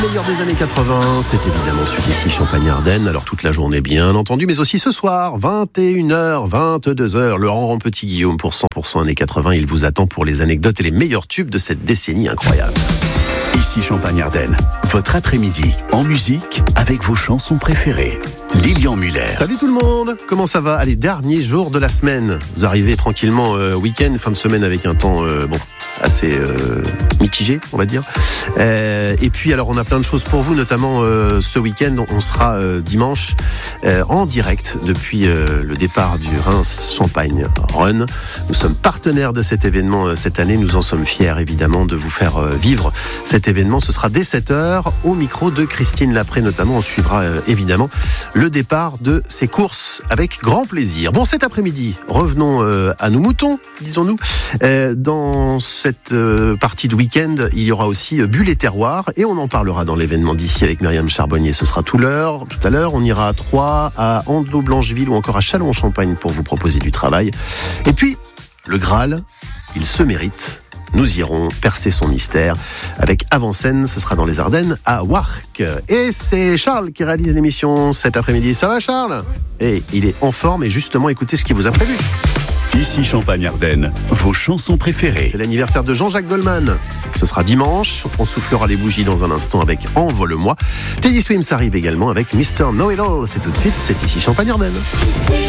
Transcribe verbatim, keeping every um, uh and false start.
Meilleur des années quatre-vingts, c'est évidemment celui-ci, Champagne-Ardenne. Alors toute la journée bien entendu, mais aussi ce soir, vingt et une heures, vingt-deux heures, Laurent Petit-Guillaume pour cent pour cent années quatre-vingts. Il vous attend pour les anecdotes et les meilleurs tubes de cette décennie incroyable. Ici Champagne-Ardenne, votre après-midi en musique avec vos chansons préférées. Lilian Muller. Salut tout le monde, comment ça va? Allez, dernier jour de la semaine. Vous arrivez tranquillement euh, week-end, fin de semaine avec un temps euh, bon assez euh, mitigé, on va dire. Euh, et puis alors on a plein de choses pour vous, notamment euh, ce week-end, on sera euh, dimanche euh, en direct depuis euh, le départ du Reims Champagne Run. Nous sommes partenaires de cet événement euh, cette année, nous en sommes fiers évidemment de vous faire euh, vivre cet événement. Ce sera dès sept heures au micro de Christine Lapré notamment. On suivra euh, évidemment le départ de ces courses avec grand plaisir. Bon, cet après-midi, revenons euh, à nos moutons, disons-nous. Euh, dans cette euh, partie de week-end, il y aura aussi euh, Bulles et Terroirs, et on en parlera dans l'événement d'ici avec Myriam Charbonnier. Ce sera tout, l'heure, tout à l'heure. On ira à Troyes, à Andelot-Blancheville ou encore à Châlons-en-Champagne pour vous proposer du travail. Et puis, le Graal, il se mérite. Nous irons percer son mystère avec Avant-Scène, ce sera dans les Ardennes, à Warcq. Et c'est Charles qui réalise l'émission cet après-midi. Ça va Charles? Et il est en forme et justement, écoutez ce qu'il vous a prévu. Ici Champagne-Ardenne, vos chansons préférées. C'est l'anniversaire de Jean-Jacques Goldman. Ce sera dimanche. On soufflera les bougies dans un instant avec Envole-moi. Teddy Swims arrive également avec mister Know-It-All. C'est tout de suite, c'est ici Champagne-Ardenne.